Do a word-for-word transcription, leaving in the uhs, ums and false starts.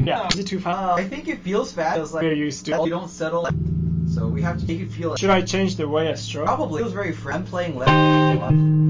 Yeah. Is it too fast? Uh, I think it feels fast. It's like We're used to. you don't settle. So we have to make it feel like. Should I change the way I stroke? Probably. It feels very friend playing left.